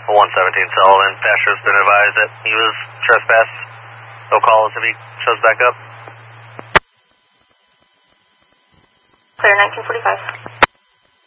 117 Sullivan. Pastor's been advised that he was trespassed. He'll call us if he shows back up. Clear 1945.